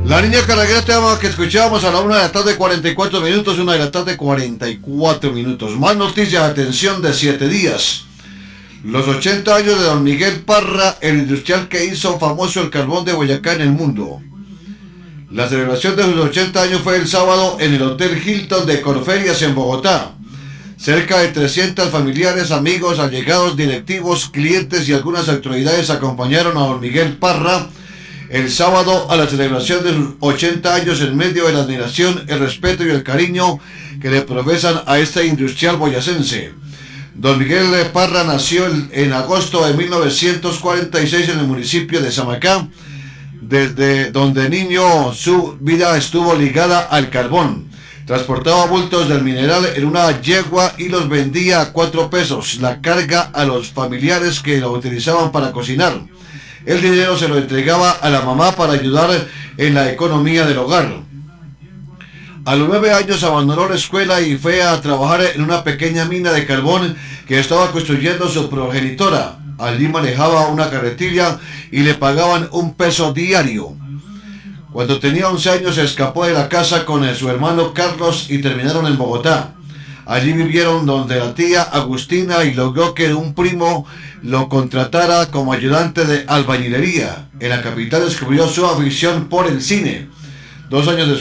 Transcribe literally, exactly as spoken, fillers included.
La niña Carraguera, tema que escuchábamos a la una de la tarde, cuarenta y cuatro minutos, una de la tarde, cuarenta y cuatro minutos. Más noticias, atención, de siete días. Los ochenta años de don Miguel Parra, el industrial que hizo famoso el carbón de Boyacá en el mundo. La celebración de sus ochenta años fue el sábado en el Hotel Hilton de Corferias en Bogotá. Cerca de trescientos familiares, amigos, allegados, directivos, clientes y algunas autoridades acompañaron a don Miguel Parra el sábado a la celebración de sus ochenta años en medio de la admiración, el respeto y el cariño que le profesan a este industrial boyacense. Don Miguel Parra nació en agosto de mil novecientos cuarenta y seis en el municipio de Samacá, desde donde niño su vida estuvo ligada al carbón. Transportaba bultos del mineral en una yegua y los vendía a cuatro pesos la carga a los familiares que lo utilizaban para cocinar. El dinero se lo entregaba a la mamá para ayudar en la economía del hogar. A los nueve años abandonó la escuela y fue a trabajar en una pequeña mina de carbón que estaba construyendo su progenitora. Allí manejaba una carretilla y le pagaban un peso diario. Cuando tenía once años se escapó de la casa con su hermano Carlos y terminaron en Bogotá. Allí vivieron donde la tía Agustina y logró que un primo lo contratara como ayudante de albañilería. En la capital descubrió su afición por el cine. Dos años después